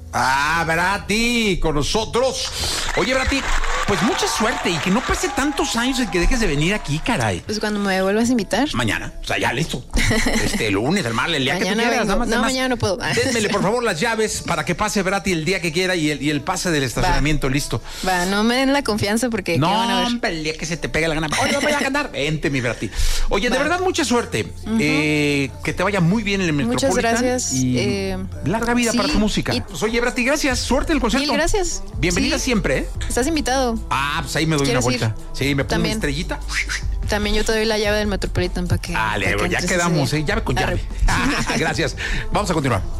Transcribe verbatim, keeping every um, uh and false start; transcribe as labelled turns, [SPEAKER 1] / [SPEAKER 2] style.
[SPEAKER 1] Ah, Brati, con nosotros. Oye, Brati, pues mucha suerte y que no pase tantos años en que dejes de venir aquí, caray.
[SPEAKER 2] Pues cuando me vuelvas a invitar.
[SPEAKER 1] Mañana, o sea, ya listo. Este, el lunes, el martes, el día
[SPEAKER 2] Mañana
[SPEAKER 1] que tú quieras.
[SPEAKER 2] vengo.
[SPEAKER 1] Nada más,
[SPEAKER 2] No,
[SPEAKER 1] nada más.
[SPEAKER 2] mañana no puedo.
[SPEAKER 1] Démele, por favor, las llaves para que pase Brati el día que quiera y el, y el pase del estacionamiento,
[SPEAKER 2] Va.
[SPEAKER 1] listo.
[SPEAKER 2] Va, no me den la confianza porque ¿qué
[SPEAKER 1] No,
[SPEAKER 2] van a ver?
[SPEAKER 1] hombre, el día que se te pegue la gana. Oye, voy a cantar. Vente, mi Brati. Oye, de
[SPEAKER 2] Va.
[SPEAKER 1] verdad, mucha suerte. Uh-huh. eh, que te vaya muy bien en el Metropolitan.
[SPEAKER 2] Muchas gracias.
[SPEAKER 1] Y
[SPEAKER 2] eh,
[SPEAKER 1] larga vida
[SPEAKER 2] sí,
[SPEAKER 1] para tu música.
[SPEAKER 2] y-
[SPEAKER 1] Pues, oye, Brati, gracias. Suerte en el concierto.
[SPEAKER 2] Mil gracias.
[SPEAKER 1] Bienvenida
[SPEAKER 2] Sí.
[SPEAKER 1] siempre, ¿eh?
[SPEAKER 2] Estás invitado.
[SPEAKER 1] Ah, pues ahí me doy una
[SPEAKER 2] ¿Quieres
[SPEAKER 1] vuelta.
[SPEAKER 2] ir?
[SPEAKER 1] Sí, me pongo una
[SPEAKER 2] También.
[SPEAKER 1] estrellita.
[SPEAKER 2] También yo te doy la llave del Metropolitan para que.
[SPEAKER 1] Dale,
[SPEAKER 2] para que
[SPEAKER 1] ya
[SPEAKER 2] entres
[SPEAKER 1] quedamos,
[SPEAKER 2] ese
[SPEAKER 1] ¿eh?
[SPEAKER 2] día.
[SPEAKER 1] Llave con llave.
[SPEAKER 2] Arre.
[SPEAKER 1] Ah, gracias. Vamos a continuar.